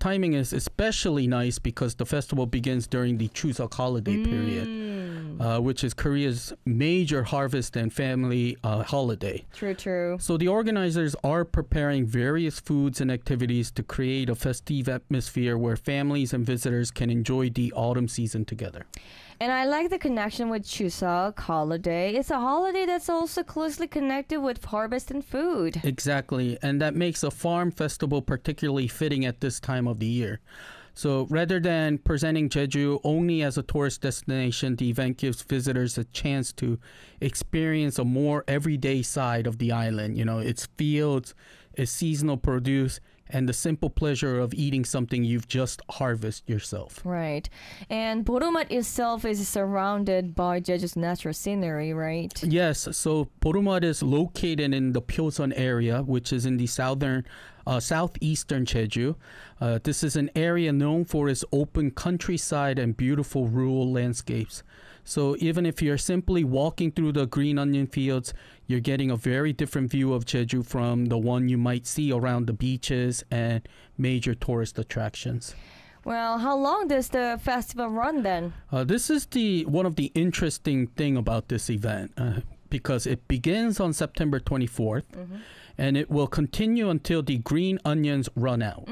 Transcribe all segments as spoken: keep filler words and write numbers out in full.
timing is especially nice because the festival begins during the Chuseok holiday period, Mm. uh, which is Korea's major harvest and family uh, holiday. True, true. So the organizers are preparing various foods and activities to create a festive atmosphere where families and visitors can enjoy the autumn season together. And I like the connection with Chuseok holiday. It's a holiday that's also closely connected with harvest and food. Exactly, and that makes a farm festival particularly fitting at this time of the year. So rather than presenting Jeju only as a tourist destination, the event gives visitors a chance to experience a more everyday side of the island. You know, its fields, its seasonal produce, and the simple pleasure of eating something you've just harvested yourself. Right. And Borumat itself is surrounded by Jeju's natural scenery, right? Yes, so Borumat is located in the Pyoseon area, which is in the southern, uh, southeastern Jeju. Uh, this is an area known for its open countryside and beautiful rural landscapes. So even if you're simply walking through the green onion fields, you're getting a very different view of Jeju from the one you might see around the beaches and major tourist attractions. Well, how long does the festival run then? Uh, this is the one of the interesting thing about this event uh, because it begins on September twenty-fourth Mm-hmm. and it will continue until the green onions run out.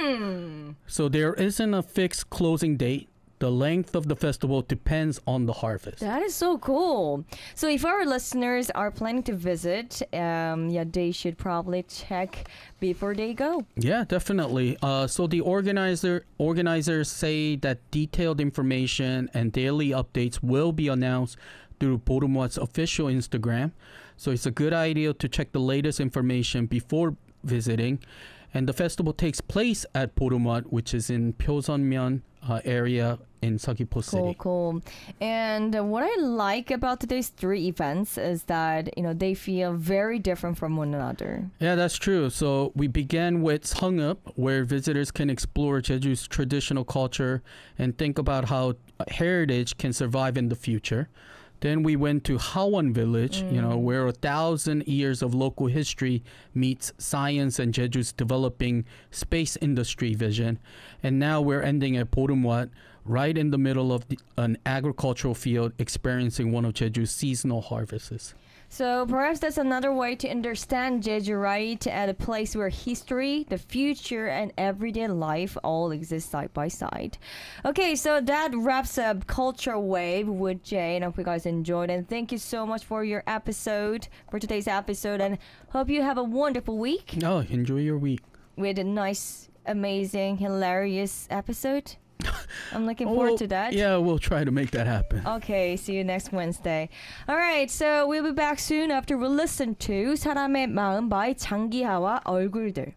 Mm. So there isn't a fixed closing date. The length of the festival depends on the harvest. That is so cool. So if our listeners are planning to visit, um, yeah, they should probably check before they go. Yeah, definitely. Uh, so the organizer organizers say that detailed information and daily updates will be announced through Borumat's official Instagram. So it's a good idea to check the latest information before visiting. And the festival takes place at Borumat, which is in Pyoseonmyeon uh, area in Seogwipo Cool, City. cool. And uh, what I like about today's three events is that, you know, they feel very different from one another. Yeah, that's true. So we began with Seongup, where visitors can explore Jeju's traditional culture and think about how heritage can survive in the future. Then we went to Hawon Village, you know, where a thousand years of local history meets science and Jeju's developing space industry vision. And now we're ending at Borumat, right in the middle of the, an agricultural field, experiencing one of Jeju's seasonal harvests. So perhaps that's another way to understand Jeju, right? At a place where history, the future, and everyday life all exist side by side. Okay, so that wraps up Culture Wave with Jay. And I hope you guys enjoyed. And thank you so much for your episode, for today's episode. And hope you have a wonderful week Oh, enjoy your week. with a nice, amazing, hilarious episode. I'm looking forward Well, to that. Yeah, we'll try to make that happen. Okay, see you next Wednesday. Alright, so we'll be back soon after we listen to 사람의 마음 by 장기하와 얼굴들.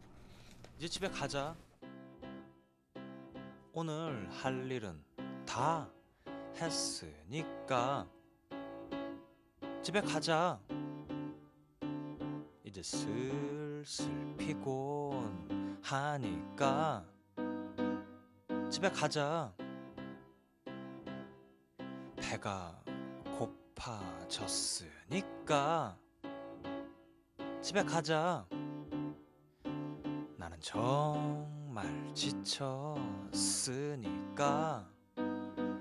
이제 집에 가자. 오늘 할 일은 다 했으니까 집에 가자. 이제 슬슬 피곤하니까 집에 가자. 배가 고파졌으니까 집에 가자. 나는 정말 지쳤으니까